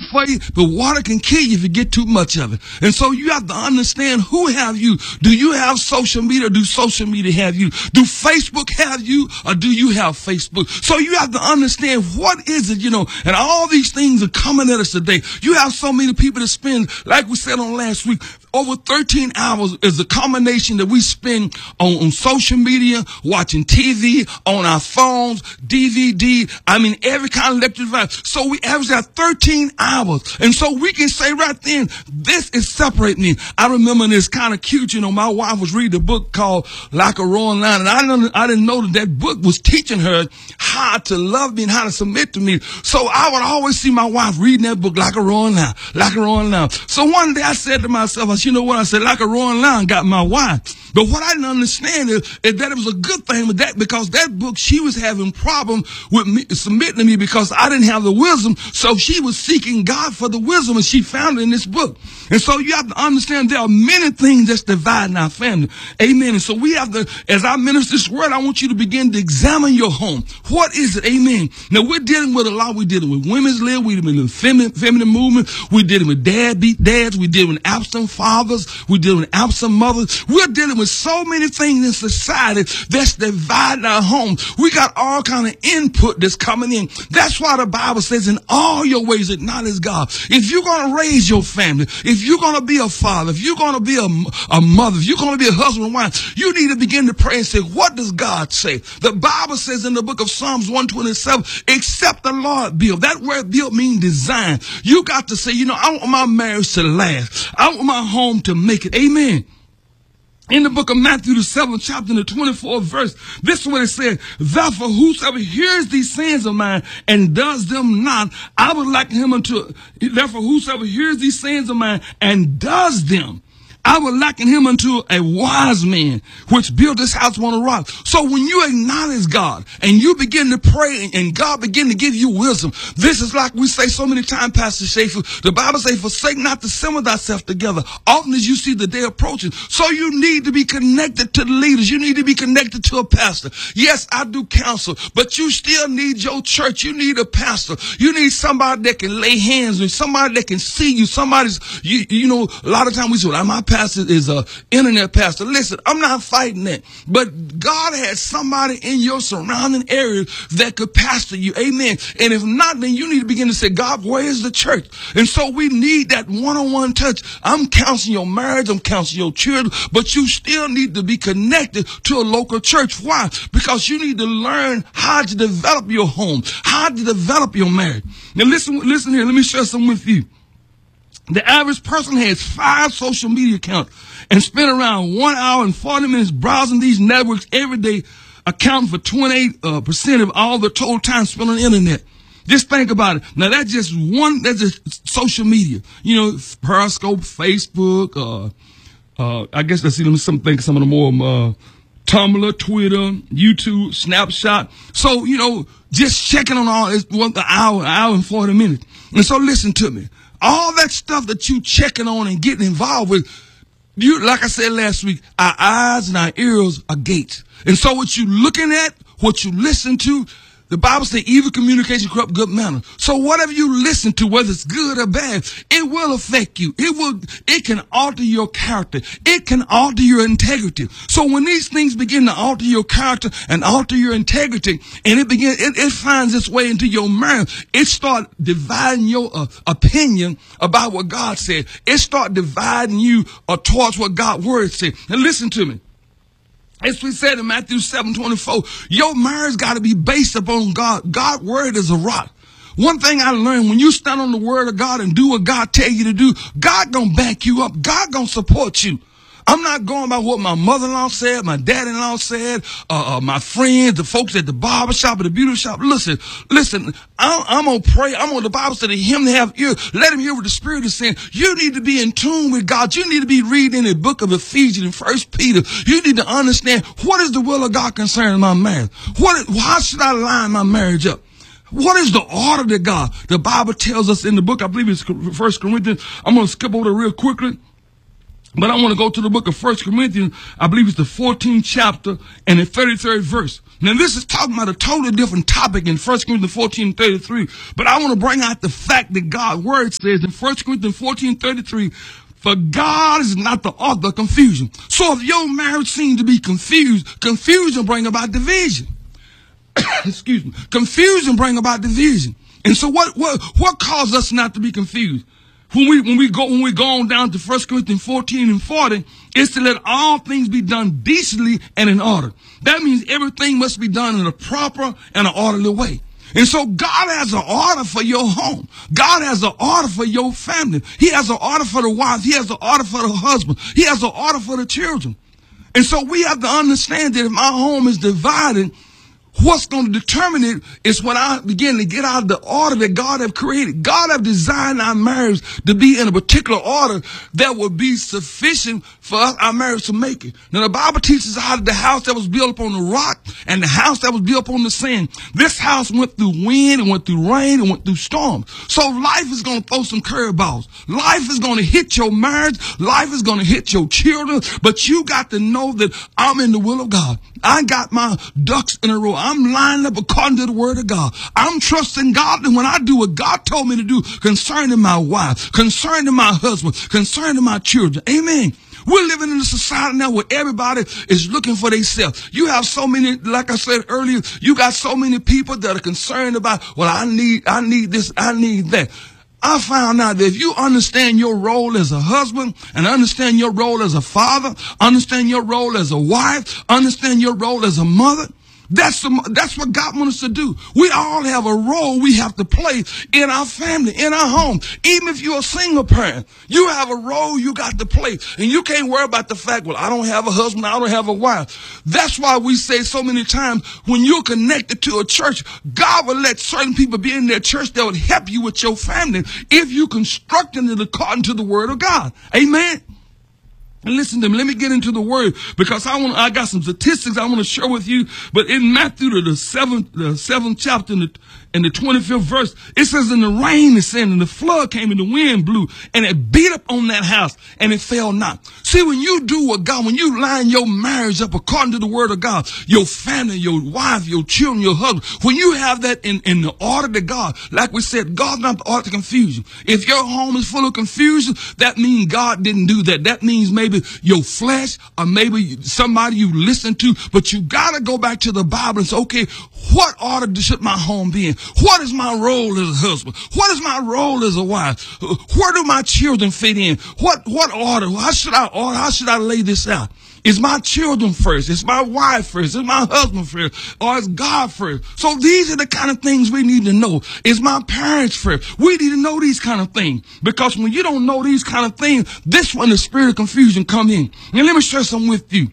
for you, but water can kill you if you get too much of it. And so you have to understand who have you. Do you have social media, or do social media have you? Do Facebook have you, or do you have Facebook? So you have to understand what is it, and all these things are coming at us today. You have so many people that spend, like we said on last week, over 13 hours is the combination that we spend on social media, watching TV, on our phones, DVD, every kind of electric device. So we average out 13 hours. And so we can say right then, this is separating me. I remember this kind of cute, my wife was reading a book called Like a Roaring Lion, and I didn't know that book was teaching her how to love me and how to submit to me. So I would always see my wife reading that book like a roaring lion, like a roaring lion. So one day I said to myself, you know what? I said, like a roaring lion got my wife. But what I didn't understand is that it was a good thing with that, because that book, she was having problems with me submitting to me because I didn't have the wisdom. So she was seeking God for the wisdom, and she found it in this book. And so you have to understand there are many things that's dividing our family. Amen. And so we have to, as I minister this word, I want you to begin to examine your home. What is it? Amen. Now we're dealing with a lot. We're dealing with women's lib. We're dealing with feminine movement. We're dealing with deadbeat dads. We're dealing with absent fathers. We're dealing with absent mothers. We're dealing with so many things in society that's dividing our homes. We got all kind of input that's coming in. That's why the Bible says, in all your ways acknowledge God. If you're going to raise your family, if you're going to be a father, if you're going to be a mother, if you're going to be a husband and wife, you need to begin to pray and say, what does God say? The Bible says in the book of Psalms 127, except the Lord build. That word build means design. You got to say, I want my marriage to last. I want my home to make it. Amen. In the book of Matthew, the 7th chapter, and the 24th verse, this is what it said. Therefore, whosoever hears these sayings of mine and does them not, I would liken him unto, therefore, whosoever hears these sayings of mine and does them, I would liken him unto a wise man which built his house on a rock. So when you acknowledge God and you begin to pray and God begin to give you wisdom, this is like we say so many times, Pastor Schaefer, the Bible says, forsake not to assemble thyself together, often as you see the day approaching. So you need to be connected to the leaders. You need to be connected to a pastor. Yes, I do counsel, but you still need your church. You need a pastor. You need somebody that can lay hands on you, somebody that can see you, somebody's, a lot of times we say, well, my pastor is a internet pastor. Listen, I'm not fighting that, but God has somebody in your surrounding area that could pastor you. Amen. And if not, then you need to begin to say, God, where is the church? And so we need that one-on-one touch. I'm counseling your marriage. I'm counseling your children, but you still need to be connected to a local church. Why? Because you need to learn how to develop your home, how to develop your marriage. Now listen here. Let me share something with you. The average person has 5 social media accounts and spend around 1 hour and 40 minutes browsing these networks every day, accounting for 28% of all the total time spent on the internet. Just think about it. Now that's just social media. Periscope, Facebook, I guess let's see, let me think some of the more, Tumblr, Twitter, YouTube, Snapchat. So, just checking on all this, an hour and 40 minutes. And so listen to me. All that stuff that you checking on and getting involved with, like I said last week, our eyes and our ears are gates. And so what you looking at, what you listen to, the Bible says evil communication corrupt good manner. So whatever you listen to, whether it's good or bad, it will affect you. It can alter your character. It can alter your integrity. So when these things begin to alter your character and alter your integrity, and it finds its way into your marriage, it start dividing your opinion about what God said. It start dividing you towards what God's word said. And listen to me. As we said in Matthew 7:24, your marriage got to be based upon God. God's word is a rock. One thing I learned, when you stand on the word of God and do what God tell you to do, God gonna back you up. God gonna support you. I'm not going by what my mother-in-law said, my dad-in-law said, my friends, the folks at the barber shop, at the beauty shop. Listen, I'm going to pray. I'm on the Bible said to him to have ears. Let him hear what the Spirit is saying. You need to be in tune with God. You need to be reading the book of Ephesians and 1 Peter. You need to understand, what is the will of God concerning my marriage? How should I line my marriage up? What is the order to God? The Bible tells us in the book, I believe it's 1 Corinthians. I'm going to skip over there real quickly. But I want to go to the book of 1 Corinthians. I believe it's the 14th chapter and the 33rd verse. Now, this is talking about a totally different topic in 1 Corinthians 14:33. But I want to bring out the fact that God's word says in 1 Corinthians 14:33, for God is not the author of confusion. So if your marriage seems to be confused, confusion bring about division. Excuse me. Confusion bring about division. And so what caused us not to be confused? When we go on down to 1 Corinthians 14:40, it's to let all things be done decently and in order. That means everything must be done in a proper and an orderly way. And so God has an order for your home. God has an order for your family. He has an order for the wife. He has an order for the husband. He has an order for the children. And so we have to understand that if my home is divided, what's going to determine it is when I begin to get out of the order that God have created. God have designed our marriage to be in a particular order that will be sufficient for us, our marriage to make it. Now, the Bible teaches how the house that was built upon the rock and the house that was built upon the sand. This house went through wind and went through rain and went through storms. So life is going to throw some curveballs. Life is going to hit your marriage. Life is going to hit your children. But you got to know that I'm in the will of God. I got my ducks in a row. I'm lined up according to the word of God. I'm trusting God that when I do what God told me to do concerning my wife, concerning my husband, concerning my children. Amen. We're living in a society now where everybody is looking for themselves. You have so many, like I said earlier, you got so many people that are concerned about, well, I need this, I need that. I found out that if you understand your role as a husband and understand your role as a father, understand your role as a wife, understand your role as a mother, that's what God wants us to do. We all have a role we have to play in our family, in our home. Even if you're a single parent, you have a role you got to play. And you can't worry about the fact, well, I don't have a husband, I don't have a wife. That's why we say so many times when you're connected to a church, God will let certain people be in their church that would help you with your family if you constructing it according to the word of God. Amen. And listen to me, let me get into the word because I got some statistics I want to share with you. But in Matthew, the seventh chapter in the 25th verse, it says, and the rain descended, and the flood came, and the wind blew, and it beat up on that house, and it fell not. See, when you do what God, when you line your marriage up according to the word of God, your family, your wife, your children, your husband, when you have that in the order to God, like we said, God's not the author of confusion. If your home is full of confusion, that means God didn't do that. That means maybe your flesh or maybe somebody you listen to, but you got to go back to the Bible and say, okay, what order should my home be in? What is my role as a husband? What is my role as a wife? Where do my children fit in? What order? How should I lay this out? Is my children first? Is my wife first? Is my husband first? Or is God first? So these are the kind of things we need to know. Is my parents first? We need to know these kind of things. Because when you don't know these kind of things, this when the spirit of confusion come in. And let me share something with you.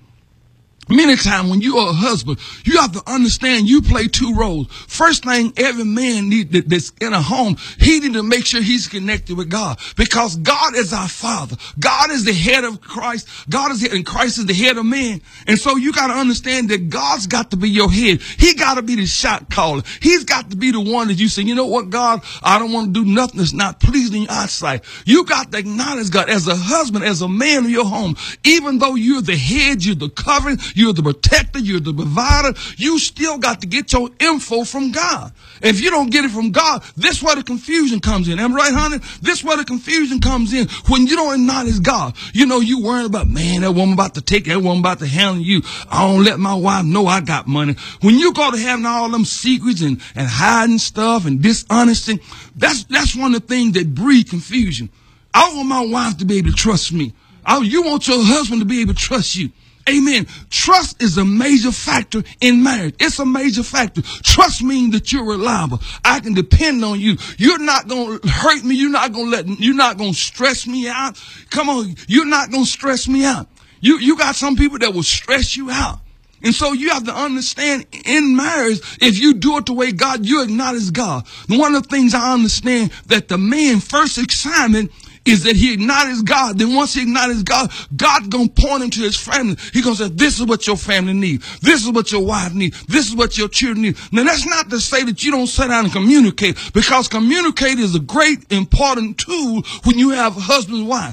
Many times when you are a husband, you have to understand you play two roles. First thing, every man that's in a home, he need to make sure he's connected with God. Because God is our Father. God is the head of Christ. And Christ is the head of man. And so you got to understand that God's got to be your head. He got to be the shot caller. He's got to be the one that you say, you know what, God, I don't want to do nothing that's not pleasing in your eyesight. You got to acknowledge God as a husband, as a man of your home. Even though you're the head, you're the covering, you're the protector, you're the provider, you still got to get your info from God. If you don't get it from God, this is where the confusion comes in. Am I right, honey? This is where the confusion comes in. When you don't acknowledge God, you know, you worrying about, man, that woman about to take, that woman about to handle you. I don't let my wife know I got money. When you go to having all them secrets and hiding stuff and dishonesty, that's one of the things that breed confusion. I want my wife to be able to trust me. You want your husband to be able to trust you. Amen. Trust is a major factor in marriage. It's a major factor. Trust means that you're reliable. I can depend on you. You're not going to hurt me. You're not going to stress me out. Come on. You're not going to stress me out. You got some people that will stress you out. And so you have to understand in marriage, if you do it the way God, you acknowledge God. One of the things I understand that the man first assignment is that he acknowledges God. Then once he acknowledges God, God's going to point him to his family. He's going to say, this is what your family needs. This is what your wife needs. This is what your children need. Now, that's not to say that you don't sit down and communicate, because communicate is a great, important tool when you have a husband and wife.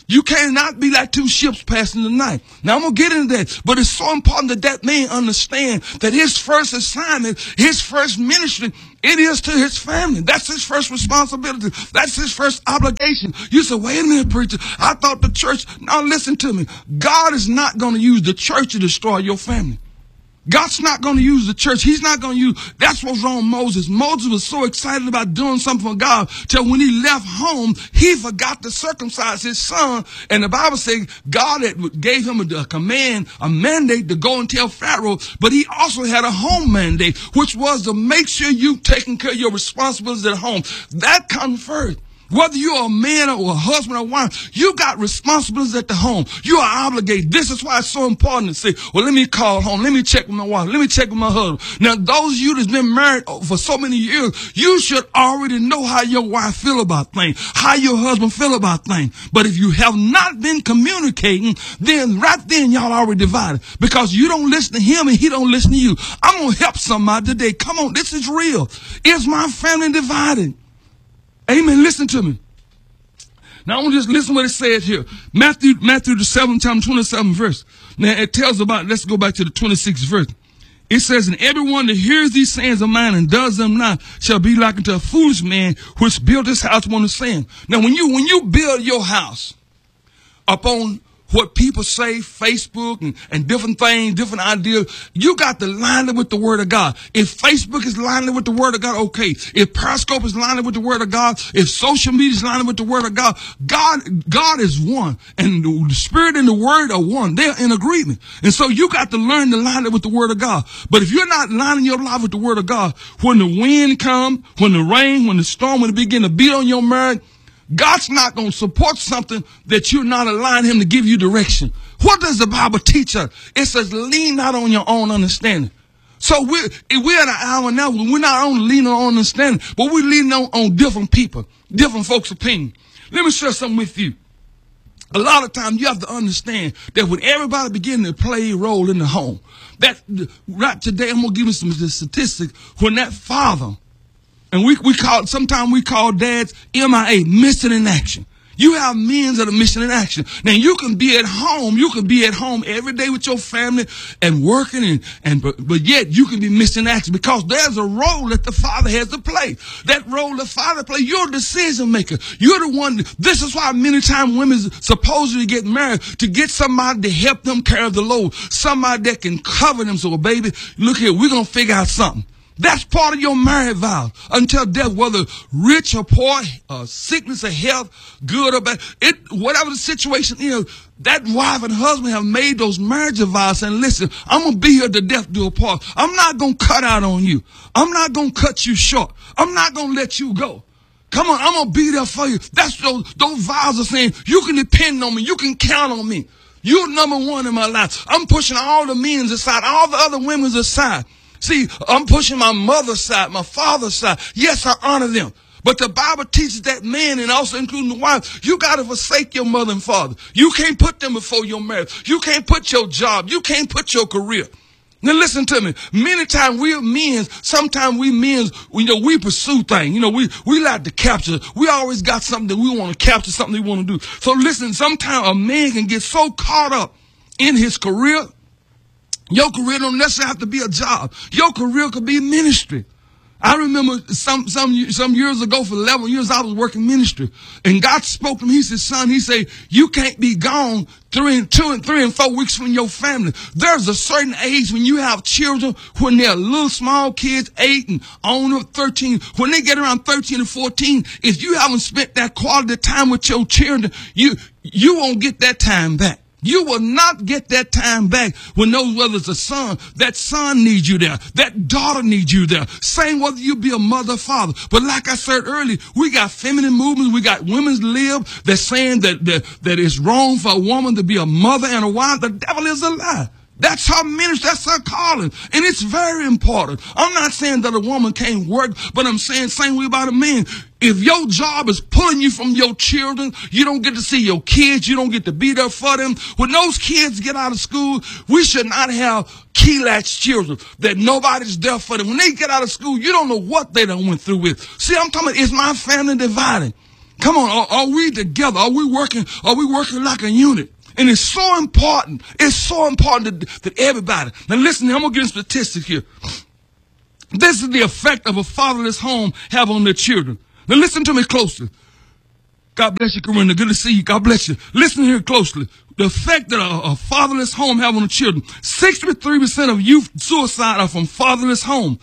You cannot be like two ships passing the night. Now, I'm going to get into that, but it's so important that that man understand that his first assignment, his first ministry, it is to his family. That's his first responsibility. That's his first obligation. You say, wait a minute, preacher. I thought the church. Now, listen to me. God is not going to use the church to destroy your family. God's not going to use the church. He's not going to use. That's what's wrong with Moses. Moses was so excited about doing something for God till when he left home, he forgot to circumcise his son. And the Bible says God gave him a command, a mandate to go and tell Pharaoh. But he also had a home mandate, which was to make sure you taking care of your responsibilities at home. That comes first. Whether you're a man or a husband or wife, you got responsibilities at the home. You are obligated. This is why it's so important to say, well, let me call home. Let me check with my wife. Let me check with my husband. Now, those of you that's been married for so many years, you should already know how your wife feel about things, how your husband feel about things. But if you have not been communicating, then right then y'all already divided because you don't listen to him and he don't listen to you. I'm going to help somebody today. Come on, this is real. Is my family divided? Amen. Listen to me. Now, I want to just listen to what it says here. Matthew the 7th chapter, 27th verse. Now, it tells about, let's go back to the 26th verse. It says, and everyone that hears these sayings of mine and does them not shall be like unto a foolish man which built his house upon the sand. Now, when you build your house upon what people say, Facebook and different things, different ideas, you got to line it with the word of God. If Facebook is lining it with the word of God, okay. If Periscope is lining it with the word of God, if social media is lining it with the word of God, God is one. And the spirit and the word are one. They're in agreement. And so you got to learn to line it with the word of God. But if you're not lining your life with the word of God, when the wind comes, when the rain, when the storm, when it begin to beat on your marriage, God's not going to support something that you're not allowing him to give you direction. What does the Bible teach us? It says, lean not on your own understanding. So we're at an hour now when we're not only leaning on understanding, but we're leaning on different people, different folks' opinion. Let me share something with you. A lot of times you have to understand that when everybody begin to play a role in the home, that right today, I'm going to give you some statistics. When that father, and sometimes we call dads MIA, missing in action. You have men that are missing in action. Now you can be at home every day with your family and working but yet you can be missing action because there's a role that the father has to play. That role the father plays, you're a decision maker. You're the one. This is why many times women supposedly get married, to get somebody to help them carry the load. Somebody that can cover them. So baby, look here, we're going to figure out something. That's part of your marriage vow until death, whether rich or poor, sickness or health, good or bad. Whatever the situation is, that wife and husband have made those marriage vows and listen, I'm going to be here to death do a part. I'm not going to cut out on you. I'm not going to cut you short. I'm not going to let you go. Come on, I'm going to be there for you. That's those vows are saying, you can depend on me. You can count on me. You're number one in my life. I'm pushing all the men aside, all the other women's aside. See, I'm pushing my mother's side, my father's side. Yes, I honor them. But the Bible teaches that man, and also including the wife, you got to forsake your mother and father. You can't put them before your marriage. You can't put your job. You can't put your career. Now listen to me. Many times we pursue things. We like to capture. We always got something that we want to capture, something we want to do. So listen, sometimes a man can get so caught up in his career. Your career don't necessarily have to be a job. Your career could be ministry. I remember some years ago, for 11 years, I was working ministry. And God spoke to me. He said, son, you can't be gone 3 and 4 weeks from your family. There's a certain age when you have children, when they're little small kids, 8 and on up 13. When they get around 13 and 14, if you haven't spent that quality time with your children, you won't get that time back. You will not get that time back whether it's a son, that son needs you there. That daughter needs you there. Same whether you be a mother or father. But like I said earlier, we got feminine movements. We got women's lib that's saying that it's wrong for a woman to be a mother and a wife. The devil is a lie. That's her ministry. That's her calling. And it's very important. I'm not saying that a woman can't work, but I'm saying same way about a man. If your job is pulling you from your children, you don't get to see your kids, you don't get to be there for them. When those kids get out of school, we should not have key latch children that nobody's there for them. When they get out of school, you don't know what they done went through with. See, I'm talking about, is my family divided? Come on, are we together? Are we working like a unit? And it's so important. It's so important that everybody. Now listen, I'm going to get into statistics here. This is the effect of a fatherless home have on their children. Now listen to me closely. God bless you, Corinna. Good to see you. God bless you. Listen here closely. The effect that a fatherless home have on the children. 63% of youth suicide are from fatherless homes.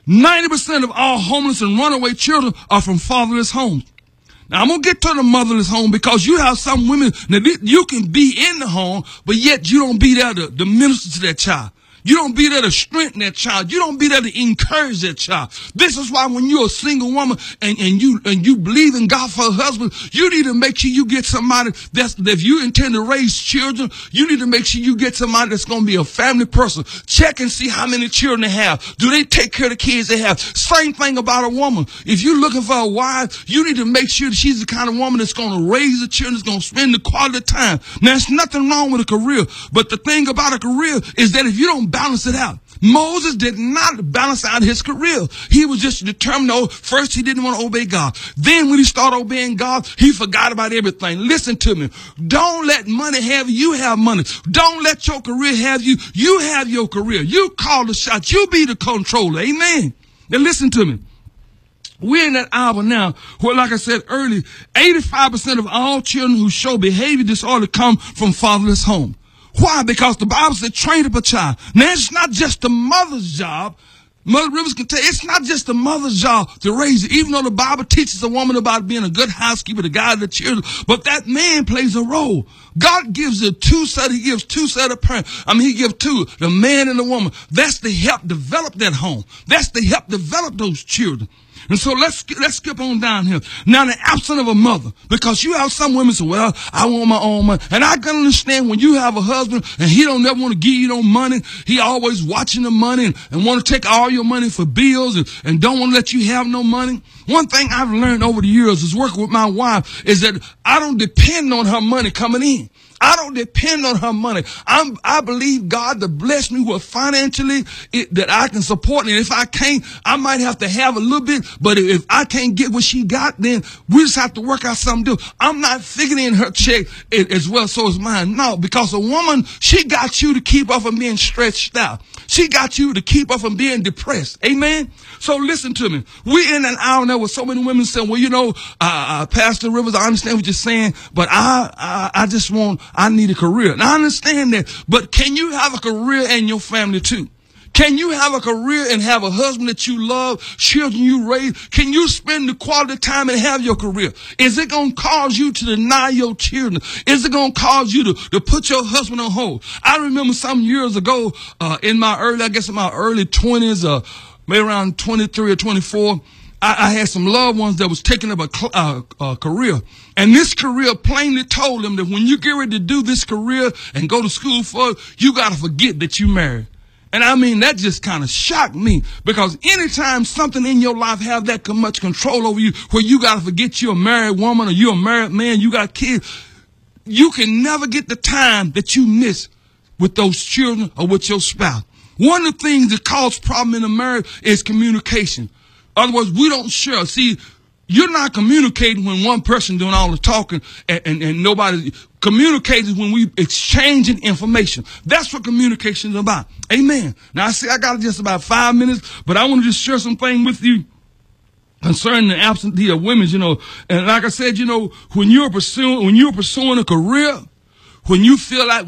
90% of all homeless and runaway children are from fatherless homes. Now, I'm going to get to the motherless home because you have some women that you can be in the home, but yet you don't be there to minister to that child. You don't be there to strengthen that child. You don't be there to encourage that child. This is why when you're a single woman and you believe in God for a husband, you need to make sure you get somebody that if you intend to raise children, you need to make sure you get somebody that's going to be a family person. Check and see how many children they have. Do they take care of the kids they have? Same thing about a woman. If you're looking for a wife, you need to make sure that she's the kind of woman that's going to raise the children, that's going to spend the quality of time. Now, there's nothing wrong with a career, but the thing about a career is that if you don't balance it out. Moses did not balance out his career. He was just determined. No, first he didn't want to obey God. Then when he started obeying God, he forgot about everything. Listen to me. Don't let money have you. You have money. Don't let your career have you. You have your career. You call the shots. You be the controller. Amen. Now listen to me. We're in that hour now where, like I said earlier, 85% of all children who show behavior disorder come from fatherless homes. Why? Because the Bible said train up a child. Now, it's not just the mother's job. Mother Rivers can tell you, it's not just the mother's job to raise it, even though the Bible teaches a woman about being a good housekeeper, to guide the children. But that man plays a role. God gives he gives two set of parents. He gives two, the man and the woman. That's to help develop that home. That's to help develop those children. And so let's skip on down here. Now, the absence of a mother, because you have some women say, well, I want my own money. And I can understand when you have a husband and he don't never want to give you no money. He always watching the money and want to take all your money for bills and don't want to let you have no money. One thing I've learned over the years is working with my wife is that I don't depend on her money coming in. I don't depend on her money. I believe God to bless me with financially that I can support. And if I can't, I might have to have a little bit. But if I can't get what she got, then we just have to work out something to do. I'm not figuring in her check as well, so is mine. No, because a woman, she got you to keep her from being stretched out. She got you to keep her from being depressed. Amen? So listen to me. We're in an hour now where so many women say, well, Pastor Rivers, I understand what you're saying, but I need a career. And I understand that, but can you have a career and your family too? Can you have a career and have a husband that you love, children you raise? Can you spend the quality time and have your career? Is it going to cause you to deny your children? Is it going to cause you to put your husband on hold? I remember some years ago, in my early 20s, maybe around 23 or 24, I had some loved ones that was taking up a career. And this career plainly told them that when you get ready to do this career and go to school for it, you got to forget that you married. And that just kind of shocked me, because anytime something in your life have that much control over you, where you got to forget you're a married woman or you're a married man, you got kids, you can never get the time that you miss with those children or with your spouse. One of the things that cause problem in a marriage is communication. In other words, we don't share. See, you're not communicating when one person doing all the talking and nobody communicating when we exchanging information. That's what communication is about. Amen. Now, I got just about 5 minutes, but I want to just share some things with you concerning the absentee of women, And like I said, when you're pursuing a career, when you feel like,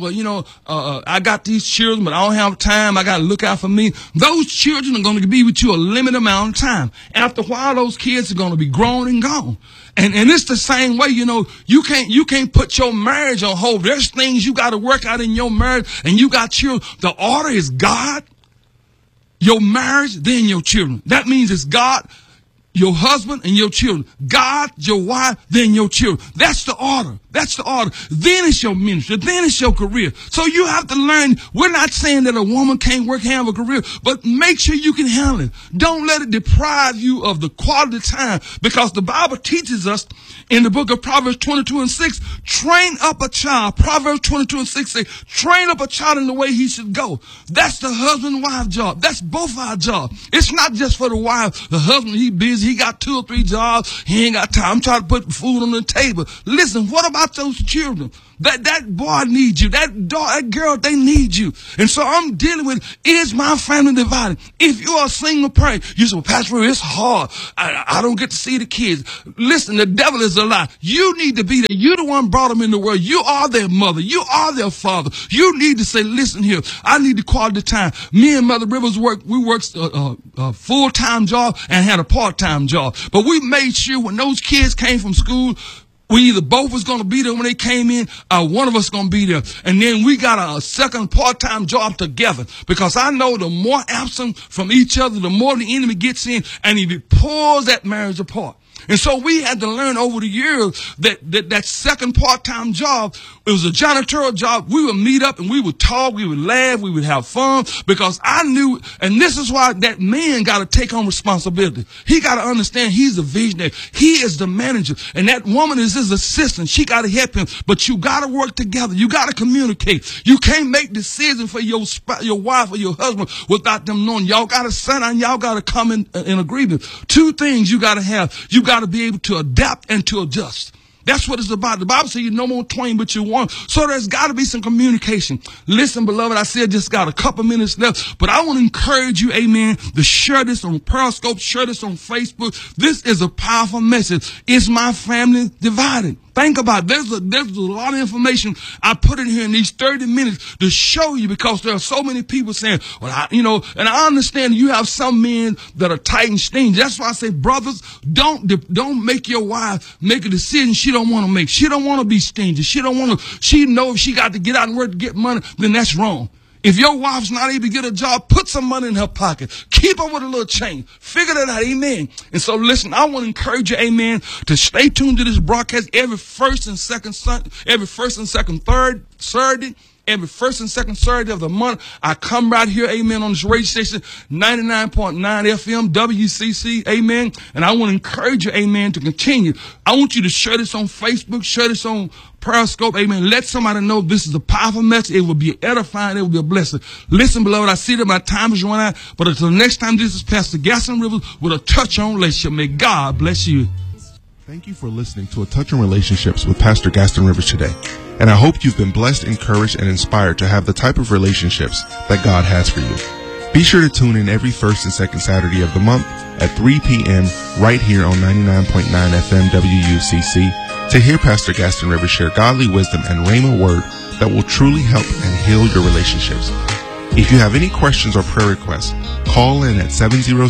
I got these children, but I don't have time, I got to look out for me, those children are going to be with you a limited amount of time. After a while, those kids are going to be grown and gone. And it's the same way, you can't put your marriage on hold. There's things you got to work out in your marriage, and you got children. The order is God, your marriage, then your children. That means it's God, your husband, and your children. God, your wife, then your children. That's the order. That's the order. Then it's your ministry. Then it's your career. So you have to learn. We're not saying that a woman can't have a career, but make sure you can handle it. Don't let it deprive you of the quality time, because the Bible teaches us in the book of Proverbs 22:6, train up a child. Proverbs 22:6 say, train up a child in the way he should go. That's the husband and wife job. That's both our job. It's not just for the wife. The husband, he busy. He got 2 or 3 jobs. He ain't got time. I'm trying to put food on the table. Listen, what about those children? That boy needs you. That girl, they need you. And so I'm dealing with, is my family divided? If you are a single parent, you say, well, Pastor, it's hard. I don't get to see the kids. Listen, the devil is a lie. You need to be there. You're the one brought them in the world. You are their mother. You are their father. You need to say, listen here, I need the quality time. Me and Mother Rivers worked a full-time job and had a part-time job. But we made sure when those kids came from school, we either both was going to be there when they came in, or one of us going to be there. And then we got a second part-time job together. Because I know the more absent from each other, the more the enemy gets in, and he pulls that marriage apart. And so we had to learn over the years that second part-time job, it was a janitorial job. We would meet up and we would talk, we would laugh, we would have fun, because I knew, and this is why that man got to take on responsibility. He got to understand he's the visionary. He is the manager. And that woman is his assistant. She got to help him. But you got to work together. You got to communicate. You can't make decisions for your wife or your husband without them knowing. Y'all got to sit down. Y'all got to come in agreement. 2 things you got to have. You got to be able to adapt and to adjust. That's what it's about. The Bible says you're no more twain, but you're one. So there's got to be some communication. Listen, beloved, I said just got a couple minutes left, but I want to encourage you, amen, to share this on Periscope, share this on Facebook. This is a powerful message. Is my family divided? Think about it. There's a lot of information I put in here in these 30 minutes to show you, because there are so many people saying, well, and I understand you have some men that are tight and stingy. That's why I say, brothers, don't make your wife make a decision she don't want to make. She don't want to be stingy. She know if she got to get out and work to get money, then that's wrong. If your wife's not able to get a job, put some money in her pocket. Keep her with a little change. Figure that out, amen. And so listen, I want to encourage you, amen, to stay tuned to this broadcast every first and second Saturday, every first and second Saturday of the month. I come right here, amen, on this radio station, 99.9 FM, WCC, amen. And I want to encourage you, amen, to continue. I want you to share this on Facebook, share this on Periscope, amen. Let somebody know this is a powerful message. It will be edifying. It will be a blessing. Listen, beloved, I see that my time is running out, but until next time, this is Pastor Gaston Rivers with a touch on relationship. May God bless you. Thank you for listening to A Touch on Relationships with Pastor Gaston Rivers today. And I hope you've been blessed, encouraged, and inspired to have the type of relationships that God has for you. Be sure to tune in every first and second Saturday of the month at 3 p.m. right here on 99.9 FM WUCC to hear Pastor Gaston Rivers share godly wisdom and rhema word that will truly help and heal your relationships. If you have any questions or prayer requests, call in at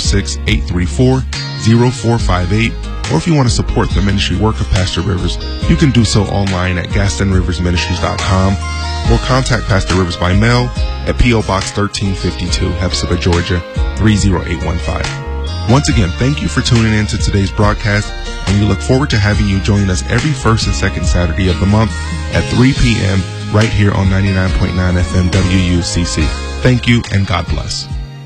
706-834-0458, or if you want to support the ministry work of Pastor Rivers, you can do so online at GastonRiversMinistries.com, or contact Pastor Rivers by mail at P.O. Box 1352, Hepzibah, Georgia 30815. Once again, thank you for tuning in to today's broadcast, and we look forward to having you join us every first and second Saturday of the month at 3 p.m. right here on 99.9 FM WUCC. Thank you, and God bless.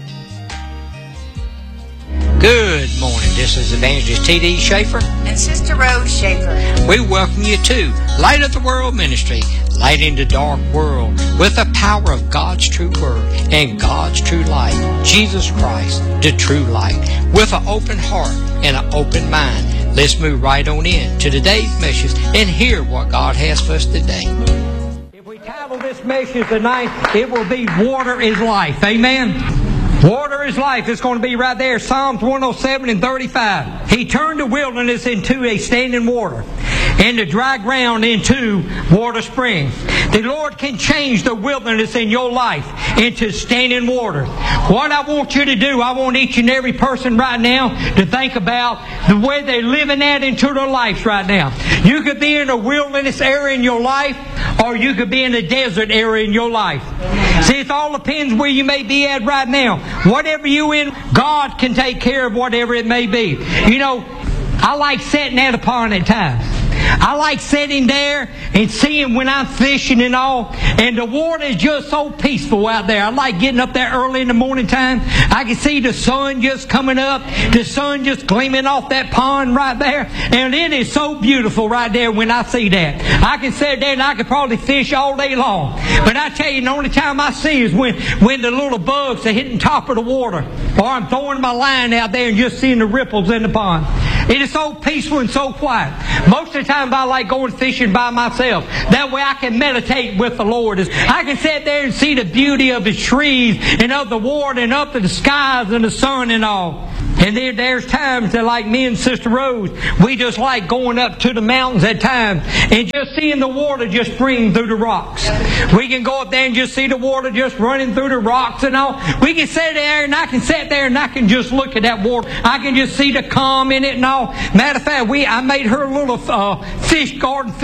Good morning. This is Evangelist T.D. Schaefer and Sister Rose Schaefer. We welcome you to Light of the World Ministry, lighting the dark world with the power of God's true word and God's true light, Jesus Christ, the true light, with an open heart and an open mind. Let's move right on in to today's message and hear what God has for us today. If we title this message tonight, it will be Water is Life. Amen. Water is life. It's going to be right there. Psalms 107 and 35. He turned the wilderness into a standing water, and the dry ground into water springs. The Lord can change the wilderness in your life into standing water. What I want you to do, I want each and every person right now to think about the way they're living that into their lives right now. You could be in a wilderness area in your life, or you could be in a desert area in your life. See, it all depends where you may be at right now. Whatever you in, God can take care of whatever it may be. You know, I like sitting at a pond at times. I like sitting there and seeing when I'm fishing and all, and the water is just so peaceful out there. I like getting up there early in the morning time. I can see the sun just coming up, the sun just gleaming off that pond right there, and it is so beautiful right there when I see that. I can sit there and I could probably fish all day long. But I tell you, the only time I see is when the little bugs are hitting top of the water, or I'm throwing my line out there and just seeing the ripples in the pond. It is so peaceful and so quiet. Most of the time I like going fishing by myself. That way I can meditate with the Lord. I can sit there and see the beauty of His trees and of the water and up to the skies and the sun and all. And there's times that, like me and Sister Rose, we just like going up to the mountains at times and just seeing the water just spring through the rocks. We can go up there and just see the water just running through the rocks and all. We can sit there and I can sit there and I can just look at that water. I can just see the calm in it and all. Matter of fact, I made her a little fish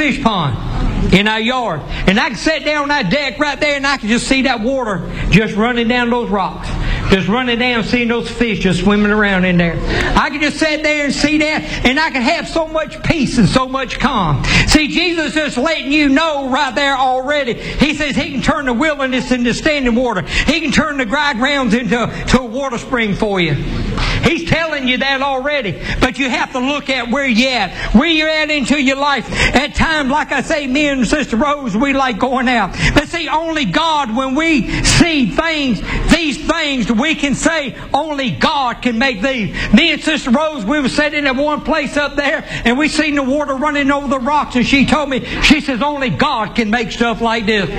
pond in our yard. And I can sit down on that deck right there and I can just see that water just running down those rocks. Just running down, seeing those fish just swimming around in there. I can just sit there and see that, and I can have so much peace and so much calm. See, Jesus is just letting you know right there already. He says He can turn the wilderness into standing water. He can turn the dry grounds into a water spring for you. He's telling you that already. But you have to look at where you're at. Where you're at into your life. At times, like I say, me and Sister Rose, we like going out. But see, only God, when we see things, these things, we can say only God can make these. Me and Sister Rose, we were sitting at one place up there and we seen the water running over the rocks, and she told me, she says only God can make stuff like this.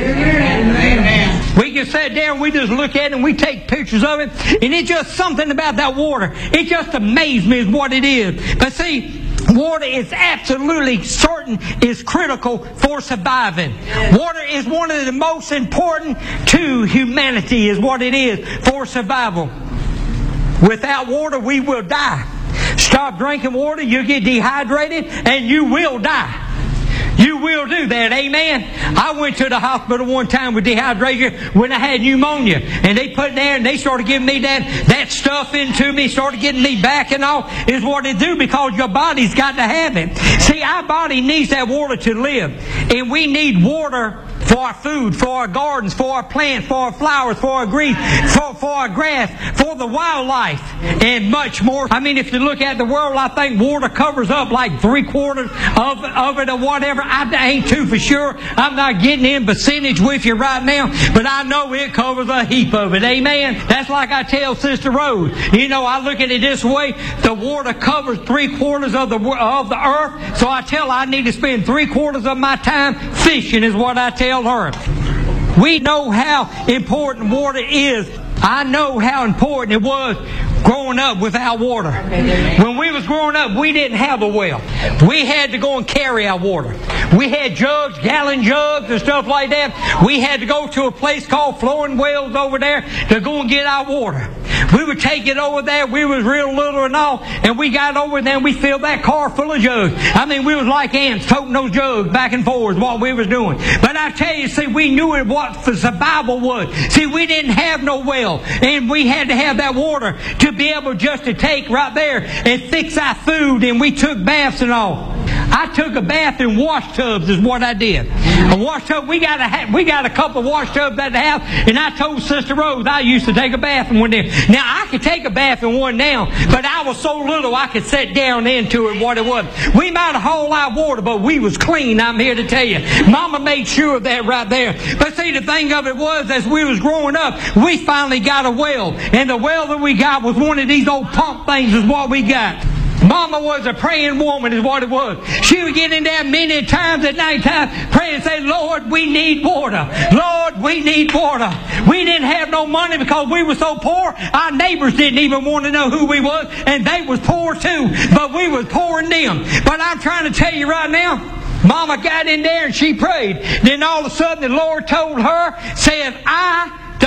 Amen. We can sit there and we just look at it and we take pictures of it, and it's just something about that water. It just amazed me is what it is. But see, water is absolutely certain is critical for surviving. Water is one of the most important to humanity is what it is for survival. Without water, we will die. Stop drinking water, you'll get dehydrated, and you will die. You will do that, amen? I went to the hospital one time with dehydration when I had pneumonia. And they put there and they started giving me that stuff into me, started getting me back and all, is what they do, because your body's got to have it. See, our body needs that water to live. And we need water for our food, for our gardens, for our plants, for our flowers, for our green, for our grass, for the wildlife, and much more. I mean, if you look at the world, I think water covers up like 3/4 of it or whatever. I ain't too for sure. I'm not getting in percentage with you right now, but I know it covers a heap of it. Amen? That's like I tell Sister Rose. You know, I look at it this way. The water covers 3/4 of the earth, so I tell her I need to spend 3/4 of my time fishing is what I tell her. We know how important water is. I know how important it was growing up without water. When we was growing up, we didn't have a well. We had to go and carry our water. We had jugs, gallon jugs and stuff like that. We had to go to a place called Flowing Wells over there to go and get our water. We would take it over there. We was real little and all, and we got over there and we filled that car full of jugs. I mean, we was like ants toting those jugs back and forth is what we was doing. But I tell you, see, we knew what the survival was. See, we didn't have no well, and we had to have that water to be able just to take right there and fix our food, and we took baths and all. I took a bath in wash tubs is what I did. A wash tub, we got a couple of wash tubs at the house, and I told Sister Rose I used to take a bath in one there. Now, I could take a bath in one now, but I was so little I could sit down into it what it was. We might have hauled our water, but we was clean, I'm here to tell you. Mama made sure of that right there. But see, the thing of it was, as we was growing up, we finally got a well. And the well that we got was one of these old pump things is what we got. Mama was a praying woman is what it was. She would get in there many times at night time, pray and say, Lord, we need water. Lord, we need water. We didn't have no money because we were so poor. Our neighbors didn't even want to know who we was, and they was poor too. But we was pouring them. But I'm trying to tell you right now, Mama got in there and she prayed. Then all of a sudden the Lord told her, said, I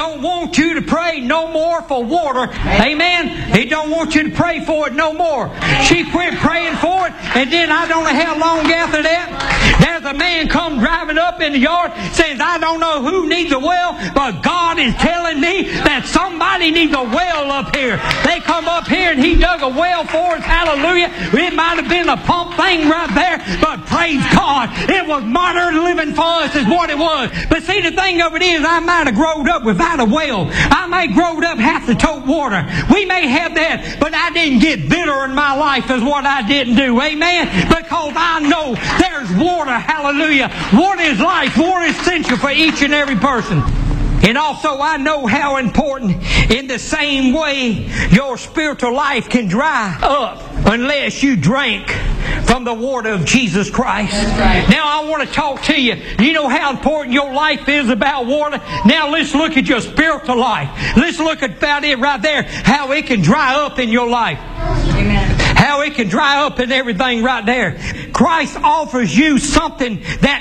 don't want you to pray no more for water. Amen. He don't want you to pray for it no more. She quit praying for it, and then I don't know how long after that, there's a man come driving up in the yard, says, I don't know who needs a well, but God is telling me that somebody needs a well up here. They come up here and he dug a well for us. Hallelujah. It might have been a pump thing right there, but praise God, it was modern living for us is what it was. But see, the thing of it is, I might have growed up without a well. I may have growed up have to tote water. We may have that, but I didn't get bitter in my life is what I didn't do. Amen. Because I know there's water. Hallelujah. Water is life. Water is essential for each and every person. And also I know how important in the same way your spiritual life can dry up unless you drink from the water of Jesus Christ. Right. Now I want to talk to you. You know how important your life is about water? Now let's look at your spiritual life. Let's look at about it right there. How it can dry up in your life. Amen. How it can dry up in everything right there. Christ offers you something that